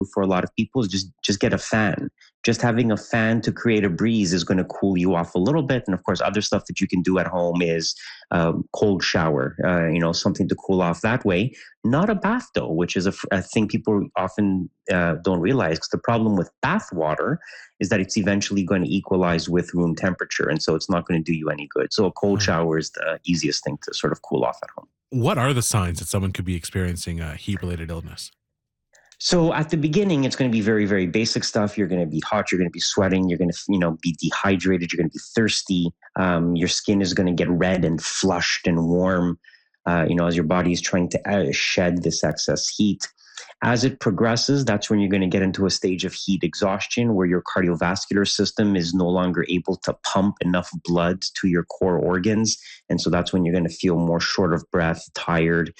for a lot of people is just get a fan. Just having a fan to create a breeze is going to cool you off a little bit. And of course, other stuff that you can do at home is cold shower, something to cool off that way. Not a bath though, which is a thing people often don't realize. Because the problem with bath water is that it's eventually going to equalize with room temperature. And so it's not going to do you any good. So a cold shower is the easiest thing to sort of cool off at home. What are the signs that someone could be experiencing a heat-related illness? So at the beginning, it's going to be very, very basic stuff. You're going to be hot. You're going to be sweating. You're going to, be dehydrated. You're going to be thirsty. Your skin is going to get red and flushed and warm, as your body is trying to shed this excess heat. As it progresses, that's when you're going to get into a stage of heat exhaustion where your cardiovascular system is no longer able to pump enough blood to your core organs. And so that's when you're going to feel more short of breath, tired,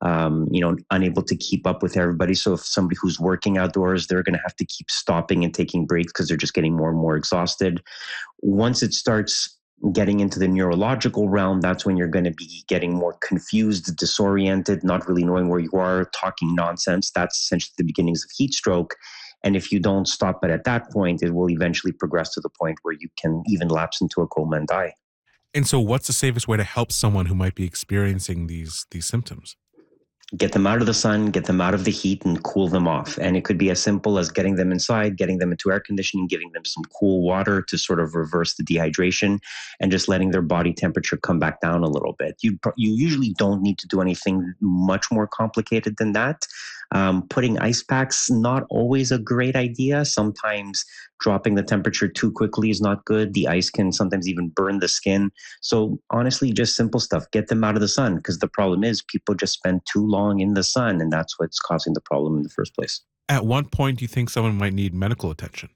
unable to keep up with everybody. So if somebody who's working outdoors, they're going to have to keep stopping and taking breaks because they're just getting more and more exhausted. Once it starts getting into the neurological realm, that's when you're going to be getting more confused, disoriented, not really knowing where you are, talking nonsense. That's essentially the beginnings of heat stroke. And if you don't stop it at that point, it will eventually progress to the point where you can even lapse into a coma and die. And so what's the safest way to help someone who might be experiencing these symptoms? Get them out of the sun, get them out of the heat, and cool them off. And it could be as simple as getting them inside, getting them into air conditioning, giving them some cool water to sort of reverse the dehydration, and just letting their body temperature come back down a little bit. You usually don't need to do anything much more complicated than that. Putting ice packs, not always a great idea. Sometimes dropping the temperature too quickly is not good. The ice can sometimes even burn the skin. So honestly, just simple stuff. Get them out of the sun, because the problem is people just spend too long in the sun, and that's what's causing the problem in the first place. At what point do you think someone might need medical attention?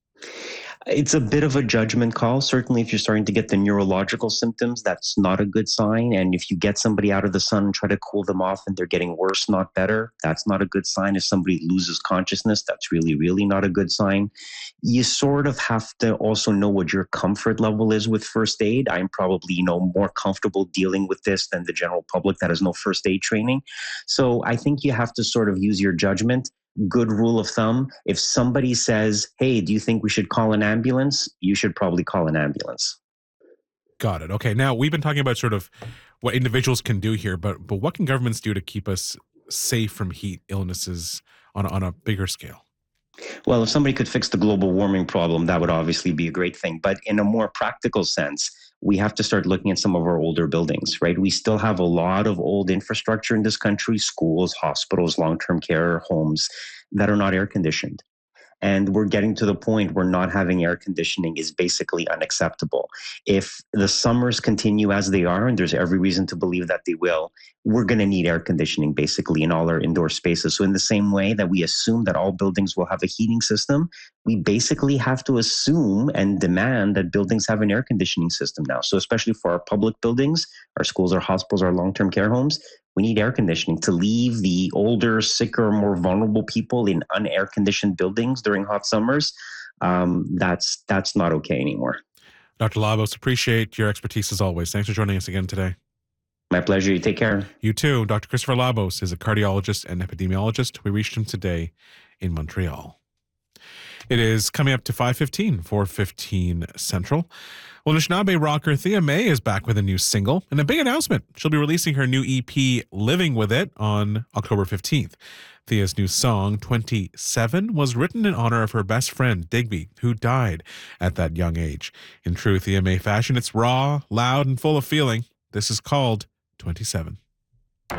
It's a bit of a judgment call. Certainly, if you're starting to get the neurological symptoms, that's not a good sign. And if you get somebody out of the sun and try to cool them off and they're getting worse, not better, that's not a good sign. If somebody loses consciousness, that's really, really not a good sign. You sort of have to also know what your comfort level is with first aid. I'm probably, more comfortable dealing with this than the general public that has no first aid training. So I think you have to sort of use your judgment. Good rule of thumb, if somebody says, hey, do you think we should call an ambulance? You should probably call an ambulance. Got it. Okay. Now, we've been talking about sort of what individuals can do here, but what can governments do to keep us safe from heat illnesses on a bigger scale? Well, if somebody could fix the global warming problem, that would obviously be a great thing. But in a more practical sense, we have to start looking at some of our older buildings, right? We still have a lot of old infrastructure in this country, schools, hospitals, long-term care homes that are not air conditioned. And we're getting to the point where not having air conditioning is basically unacceptable. If the summers continue as they are, and there's every reason to believe that they will, we're going to need air conditioning basically in all our indoor spaces. So in the same way that we assume that all buildings will have a heating system, we basically have to assume and demand that buildings have an air conditioning system now. So especially for our public buildings, our schools, our hospitals, our long-term care homes, we need air conditioning to leave the older, sicker, more vulnerable people in unair conditioned buildings during hot summers. That's not okay anymore. Dr. Labos, appreciate your expertise as always. Thanks for joining us again today. My pleasure. You take care. You too. Dr. Christopher Labos is a cardiologist and epidemiologist. We reached him today in Montreal. It is coming up to 5:15, 4:15 Central. Well, Anishinaabe rocker Thea May is back with a new single and a big announcement. She'll be releasing her new EP, Living With It, on October 15th. Thea's new song, 27, was written in honor of her best friend, Digby, who died at that young age. In true Thea May fashion, it's raw, loud, and full of feeling. This is called 27.